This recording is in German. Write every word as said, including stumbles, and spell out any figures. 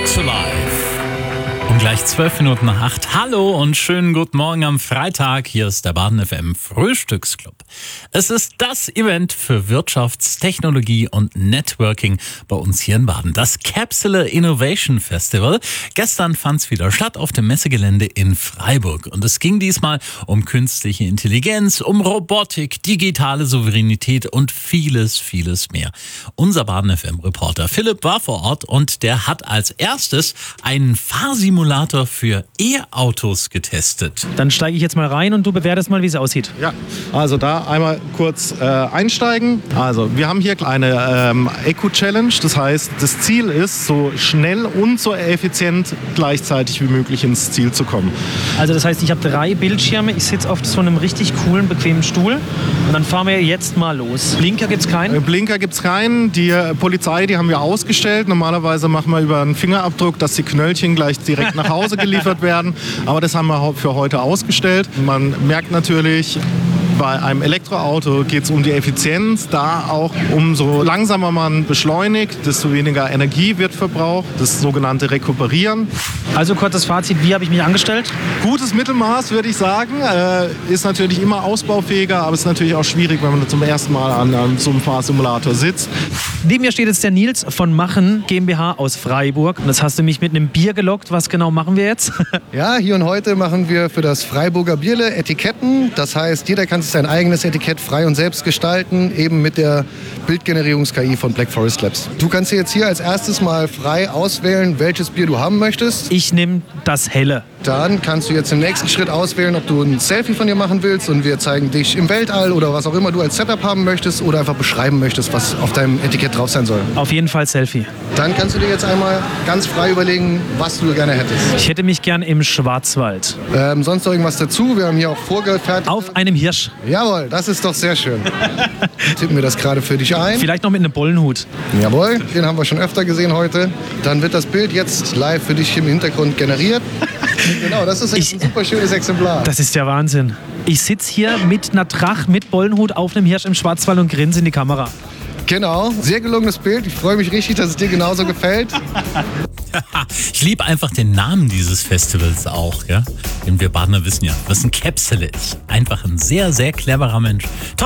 to Life. Um gleich zwölf Minuten nach acht. Hallo und schönen guten Morgen am Freitag. Hier ist der Baden F M Frühstücksclub. Es ist das Event für Wirtschafts-, Technologie und Networking bei uns hier in Baden. Das Capsule Innovation Festival. Gestern fand es wieder statt auf dem Messegelände in Freiburg. Und es ging diesmal um künstliche Intelligenz, um Robotik, digitale Souveränität und vieles, vieles mehr. Unser Baden F M-Reporter Philipp war vor Ort und der hat als erstes einen Fahrsimulator für E-Autos getestet. Dann steige ich jetzt mal rein und du bewertest mal, wie es aussieht. Ja, also da einmal kurz äh, einsteigen. Also wir haben hier eine ähm, Eco-Challenge. Das heißt, das Ziel ist, so schnell und so effizient gleichzeitig wie möglich ins Ziel zu kommen. Also das heißt, ich habe drei Bildschirme. Ich sitze auf so einem richtig coolen, bequemen Stuhl. Und dann fahren wir jetzt mal los. Blinker gibt es keinen? Blinker gibt es keinen. Die äh, Polizei, die haben wir ausgestellt. Normalerweise machen wir über einen Fingerabdruck, dass die Knöllchen gleich direkt nach Hause geliefert werden. Aber das haben wir für heute ausgestellt. Man merkt natürlich, bei einem Elektroauto geht es um die Effizienz. Da auch umso langsamer man beschleunigt, desto weniger Energie wird verbraucht. Das sogenannte Rekuperieren. Also kurzes Fazit, wie habe ich mich angestellt? Gutes Mittelmaß, würde ich sagen. Äh, ist natürlich immer ausbaufähiger, aber es ist natürlich auch schwierig, wenn man zum ersten Mal an einem, so einem Fahrsimulator sitzt. Neben mir steht jetzt der Nils von Machen GmbH aus Freiburg. Und das hast du mich mit einem Bier gelockt. Was genau machen wir jetzt? Ja, hier und heute machen wir für das Freiburger Bierle Etiketten. Das heißt, jeder kann sich sein eigenes Etikett frei und selbst gestalten, eben mit der Bildgenerierungs-K I von Black Forest Labs. Du kannst dir jetzt hier als erstes mal frei auswählen, welches Bier du haben möchtest. Ich nehme das Helle. Dann kannst du jetzt im nächsten Schritt auswählen, ob du ein Selfie von dir machen willst und wir zeigen dich im Weltall oder was auch immer du als Setup haben möchtest oder einfach beschreiben möchtest, was auf deinem Etikett drauf sein soll. Auf jeden Fall Selfie. Dann kannst du dir jetzt einmal ganz frei überlegen, was du gerne hättest. Ich hätte mich gern im Schwarzwald. Ähm, sonst noch irgendwas dazu? Wir haben hier auch vorgefertigt. Auf einem Hirsch. Jawohl, das ist doch sehr schön. Tippen wir das gerade für dich ein. Vielleicht noch mit einem Bollenhut. Jawohl, den haben wir schon öfter gesehen heute. Dann wird das Bild jetzt live für dich im Hintergrund generiert. Genau, das ist Ich- ein super schönes Exemplar. Das ist der Wahnsinn. Ich sitze hier mit einer Tracht, mit Bollenhut auf einem Hirsch im Schwarzwald und grinse in die Kamera. Genau, sehr gelungenes Bild. Ich freue mich richtig, dass es dir genauso gefällt. Ich liebe einfach den Namen dieses Festivals auch, ja? Denn wir Badener wissen ja, was ein Capsule ist. Einfach ein sehr, sehr cleverer Mensch.